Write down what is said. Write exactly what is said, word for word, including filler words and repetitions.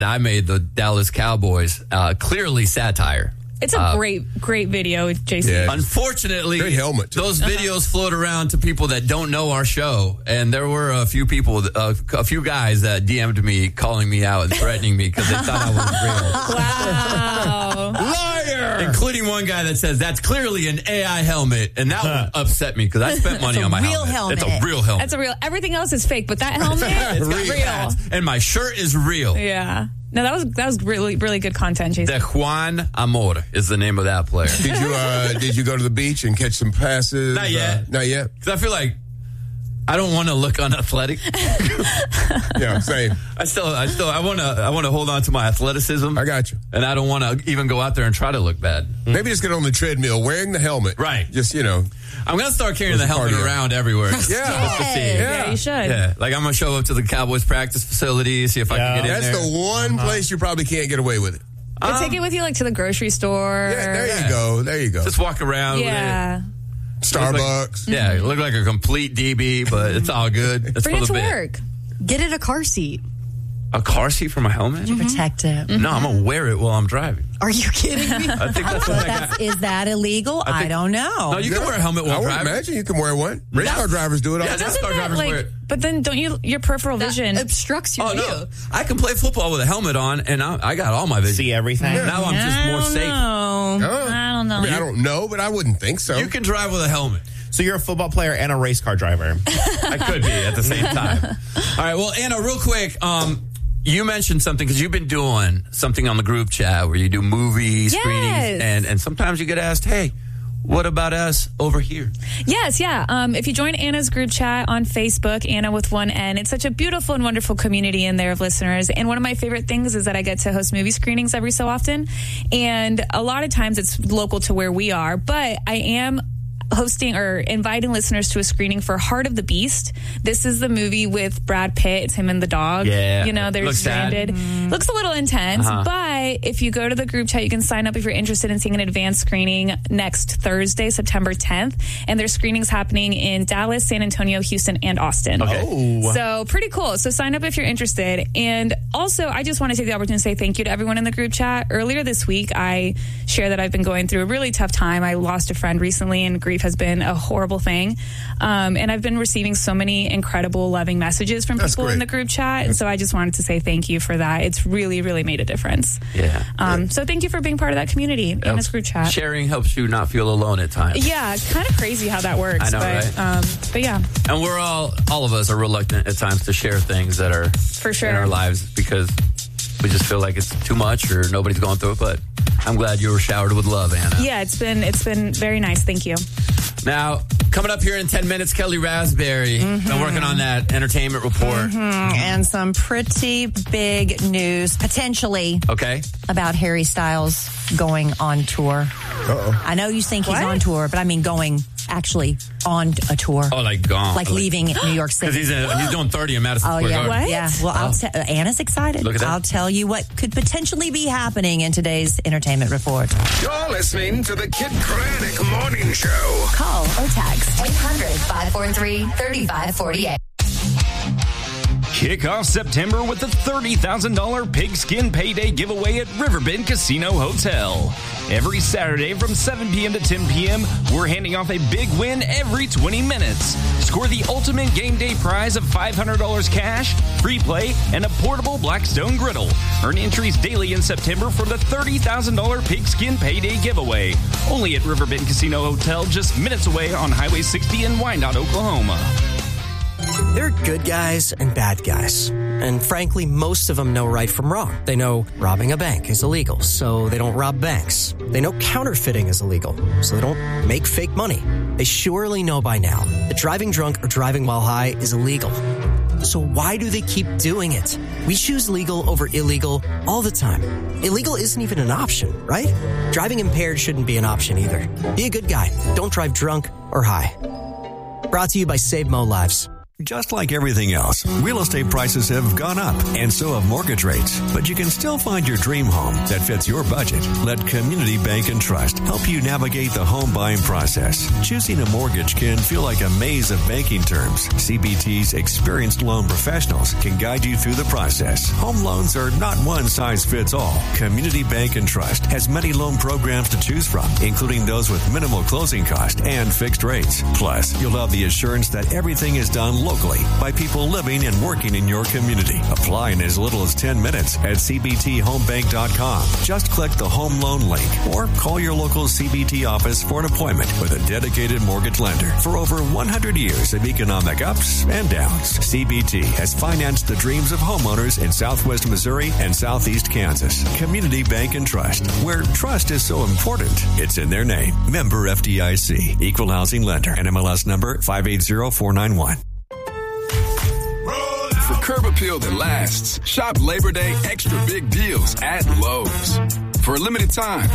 I made the Dallas Cowboys, uh, clearly satire. It's a uh, great, great video, Jason. Yeah. Unfortunately, great helmet, too. Those videos uh-huh. float around to people that don't know our show, and there were a few people, uh, a few guys that D M'd me, calling me out and threatening me because they thought I was real. Wow. Liar! Including one guy that says, that's clearly an A I helmet, and that huh. would upset me because I spent money on my real helmet. helmet. It's a real helmet. That's a real, everything else is fake, but that helmet is real. Hats, and my shirt is real. Yeah. No, that was that was really really good content, Jason. The Juan Amor is the name of that player. Did you uh, did you go to the beach and catch some passes? Not yet. Uh, not yet. Because I feel like I don't want to look unathletic. Yeah, same. I still I still I want to I want to hold on to my athleticism. I got you. And I don't want to even go out there and try to look bad. Maybe just get on the treadmill wearing the helmet. Right. Just, you know. I'm going to start carrying the helmet cardio. around everywhere. Yeah. Just to see. Yeah. Yeah. yeah, you should. Yeah, like I'm going to show up to the Cowboys practice facility, see if Yeah. I can get in That's there. the one uh-huh. place you probably can't get away with it. But Um, take it with you, like, to the grocery store. Yeah, there Yeah. you go. There you go. Just walk around Yeah. with it. Starbucks. Like, yeah, you look like a complete D B, but it's all good. It's Bring for it the to bit. work. Get it a car seat. A car seat for my helmet? Mm-hmm. Protect it. No, I'm going to wear it while I'm driving. Are you kidding me? I think that's what that That's, guy... is that illegal? I, think- I don't know. No, you can wear a helmet I while would driving. imagine you can wear one. Race car drivers do it all Yeah, the time. NASCAR Doesn't that, drivers like, wear it. but then don't you, your peripheral vision. That obstructs your Oh, view. no. I can play football with a helmet on, and I, I got all my vision. See everything. Now I'm just more I don't safe. know. Oh. I don't know. I mean, I don't know, but I wouldn't think so. You can drive with a helmet. So you're a football player and a race car driver. I could be at the same time. All right, well, Anna, real quick, um, you mentioned something because you've been doing something on the group chat where you do movie Yes. screenings, and, and sometimes you get asked, hey, what about us over here? Yes, yeah. Um, if you join Anna's group chat on Facebook, Anna with one N, it's such a beautiful and wonderful community in there of listeners. And one of my favorite things is that I get to host movie screenings every so often. And a lot of times it's local to where we are, but I am hosting or inviting listeners to a screening for Heart of the Beast. This is the movie with Brad Pitt. It's him and the dog. Yeah. You know, they're Looks sad. stranded. Looks a little intense, Uh-huh. but if you go to the group chat, you can sign up if you're interested in seeing an advanced screening next Thursday, September tenth. And there's screenings happening in Dallas, San Antonio, Houston, and Austin. Okay. Oh. So pretty cool. So sign up if you're interested. And also, I just want to take the opportunity to say thank you to everyone in the group chat. Earlier this week, I shared that I've been going through a really tough time. I lost a friend recently, and grief has been a horrible thing. Um, and I've been receiving so many incredible, loving messages from That's people great. in the group chat. And so I just wanted to say thank you for that. It's really, really made a difference. Yeah. Um, so thank you for being part of that community in this group chat. Sharing helps you not feel alone at times. Yeah, it's kind of crazy how that works. I know, but, right? Um, but yeah, And we're all, all of us are reluctant at times to share things that are for sure. in our lives because we just feel like it's too much or nobody's going through it. But I'm glad you were showered with love, Anna. Yeah, it's been it's been very nice. Thank you. Now, coming up here in ten minutes, Kelly Raspberry. Mm-hmm. Been working on that entertainment report. Mm, and some pretty big news, potentially, Okay. about Harry Styles going on tour. Uh-oh. I know you think he's What? on tour, but I mean going actually on a tour. Oh, like gone. like leaving New York Because City. he's, in- he's doing thirty in Madison Oh, Square yeah. Garden. What? Yeah. Well, I'll te- Anna's excited. Look at that. I'll tell you what could potentially be happening in today's entertainment report. You're listening to the Kid Craddock Morning Show. Call or text. eight hundred, five four three, three five four eight. Kick off September with the thirty thousand dollars Pigskin Payday giveaway at Riverbend Casino Hotel. Every Saturday from seven p.m. to ten p.m., we're handing off a big win every twenty minutes. Score the ultimate game day prize of five hundred dollars cash, free play, and a portable Blackstone griddle. Earn entries daily in September for the thirty thousand dollars Pigskin Payday giveaway. Only at Riverbend Casino Hotel, just minutes away on Highway sixty in Wyandotte, Oklahoma. There are good guys and bad guys. And frankly, most of them know right from wrong. They know robbing a bank is illegal, so they don't rob banks. They know counterfeiting is illegal, so they don't make fake money. They surely know by now that driving drunk or driving while high is illegal. So why do they keep doing it? We choose legal over illegal all the time. Illegal isn't even an option, right? Driving impaired shouldn't be an option either. Be a good guy. Don't drive drunk or high. Brought to you by Save Mo Lives. Just like everything else, real estate prices have gone up, and so have mortgage rates. But you can still find your dream home that fits your budget. Let Community Bank and Trust help you navigate the home buying process. Choosing a mortgage can feel like a maze of banking terms. C B T's experienced loan professionals can guide you through the process. Home loans are not one size fits all. Community Bank and Trust has many loan programs to choose from, including those with minimal closing cost and fixed rates. Plus, you'll have the assurance that everything is done locally by people living and working in your community. Apply in as little as ten minutes at c b t home bank dot com. Just click the home loan link or call your local C B T office for an appointment with a dedicated mortgage lender. For over one hundred years of economic ups and downs, C B T has financed the dreams of homeowners in Southwest Missouri and Southeast Kansas. Community Bank and Trust, where trust is so important, it's in their name. Member F D I C, Equal Housing Lender, N M L S number five eight zero four nine one. For curb appeal that lasts, shop Labor Day extra big deals at Lowe's. For a limited time,